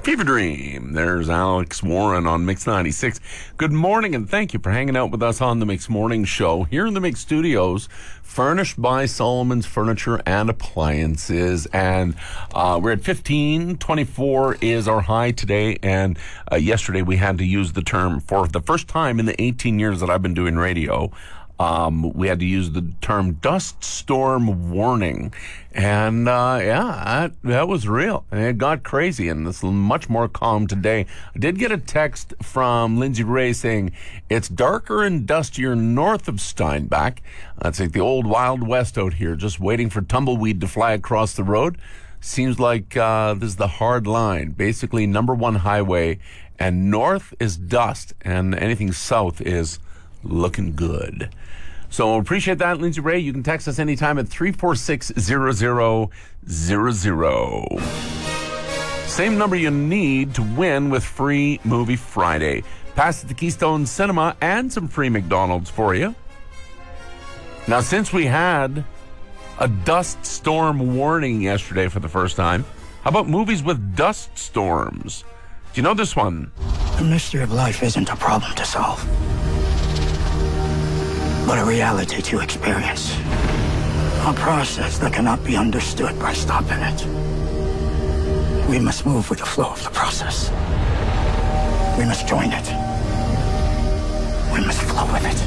Fever Dream. There's Alex Warren on Mix 96. Good morning, and thank you for hanging out with us on the Mix Morning Show here in the Mix Studios, furnished by Solomon's Furniture and Appliances. And we're at 15. 24 is our high today. And yesterday we had to use the term, for the first time in the 18 years that I've been doing radio, we had to use the term dust storm warning. And, that was real. And it got crazy, and it's much more calm today. I did get a text from Lindsay Ray saying it's darker and dustier north of Steinbach. It's like the old Wild West out here, just waiting for tumbleweed to fly across the road. Seems like this is the hard line. Basically, number one highway, and north is dust, and anything south is looking good. So appreciate that, Lindsay Ray. You can text us anytime at 346-0000. Same number you need to win with free Movie Friday. Pass at the Keystone Cinema and some free McDonald's for you. Now, since we had a dust storm warning yesterday for the first time, how about movies with dust storms? Do you know this one? The mystery of life isn't a problem to solve, but a reality to experience. A process that cannot be understood by stopping it. We must move with the flow of the process. We must join it. We must flow with it.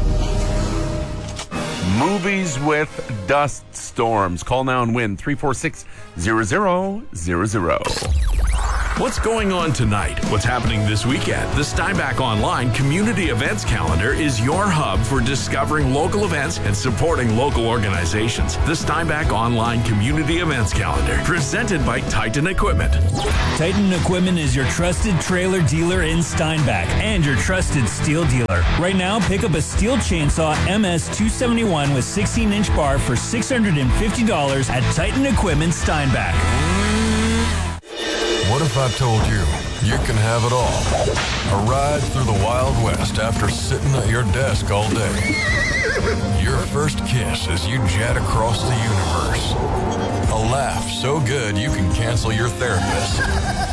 Movies with dust storms. Call now and win 346-0000. What's going on tonight? What's happening this weekend? The Steinbach Online Community Events Calendar is your hub for discovering local events and supporting local organizations. The Steinbach Online Community Events Calendar, presented by Titan Equipment. Titan Equipment is your trusted trailer dealer in Steinbach and your trusted steel dealer. Right now, pick up a steel chainsaw MS-271 with 16-inch bar for $650 at Titan Equipment Steinbach. What if I told you you can have it all? A ride through the Wild West after sitting at your desk all day. Your first kiss as you jet across the universe. A laugh so good you can cancel your therapist.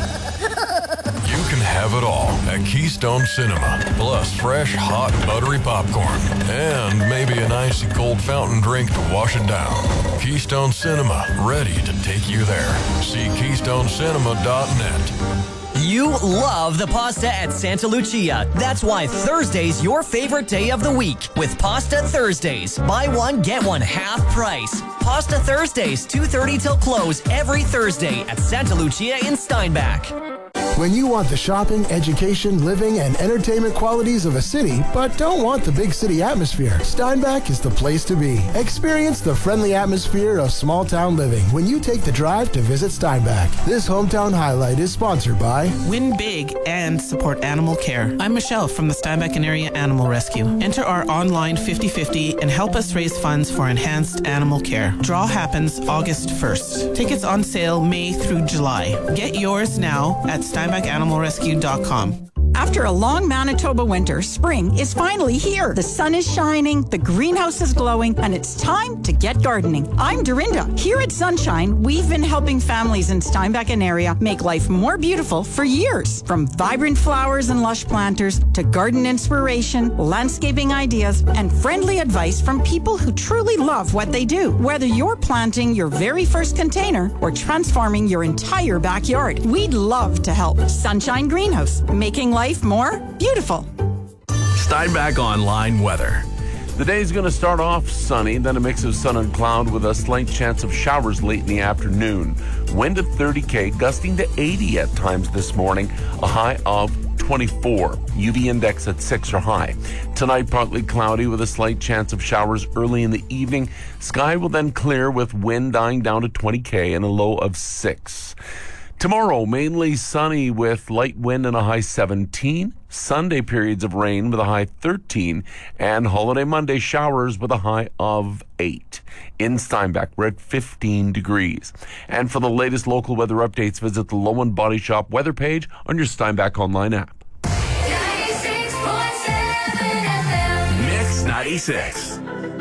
You can have it all at Keystone Cinema. Plus fresh, hot, buttery popcorn. And maybe an icy cold fountain drink to wash it down. Keystone Cinema, ready to take you there. See KeystoneCinema.net. You love the pasta at Santa Lucia. That's why Thursday's your favorite day of the week with Pasta Thursdays. Buy one, get one half price. Pasta Thursdays, 2:30 till close every Thursday at Santa Lucia in Steinbach. When you want the shopping, education, living, and entertainment qualities of a city, but don't want the big city atmosphere, Steinbach is the place to be. Experience the friendly atmosphere of small town living when you take the drive to visit Steinbach. This hometown highlight is sponsored by Win big and support animal care. I'm Michelle from the Steinbach and Area Animal Rescue. Enter our online 50/50 and help us raise funds for enhanced animal care. Draw happens August 1st. Tickets on sale May through July. Get yours now at SteinbachAnimalRescue.com. After a long Manitoba winter, spring is finally here. The sun is shining, the greenhouse is glowing, and it's time to get gardening. I'm Dorinda. Here at Sunshine, we've been helping families in Steinbach and area make life more beautiful for years. From vibrant flowers and lush planters to garden inspiration, landscaping ideas, and friendly advice from people who truly love what they do. Whether you're planting your very first container or transforming your entire backyard, we'd love to help. Sunshine Greenhouse, making life more beautiful. Steinbach Online weather. The day's going to start off sunny, then a mix of sun and cloud with a slight chance of showers late in the afternoon. Wind at 30 km, gusting to 80 at times this morning, a high of 24. UV index at 6 or high. Tonight, partly cloudy with a slight chance of showers early in the evening. Sky will then clear with wind dying down to 20 km and a low of 6. Tomorrow, mainly sunny with light wind and a high 17. Sunday, periods of rain with a high 13. And holiday Monday, showers with a high of 8. In Steinbach, we're at 15 degrees. And for the latest local weather updates, visit the Lowen Body Shop weather page on your Steinbach Online app. 96.7 FM. Mix 96.